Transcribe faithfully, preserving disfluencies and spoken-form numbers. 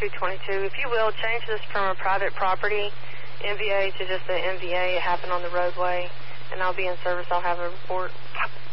two twenty-two. If you will, change this from a private property M V A to just an M V A. It happened on the roadway, and I'll be in service. I'll have a report.